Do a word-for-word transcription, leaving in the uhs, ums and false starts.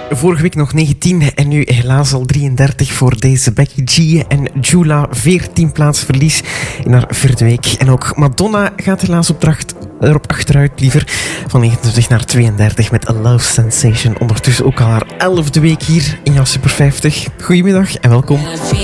Vorige week nog negentien en nu helaas al drieëndertig voor deze Becky G en Jula. veertien plaats verlies in haar vierde week. En ook Madonna gaat helaas op dracht, erop achteruit liever. Van negenentwintig naar tweeëndertig met A Love Sensation. Ondertussen ook al haar elfde week hier in jouw Super vijftig. Goedemiddag en welkom.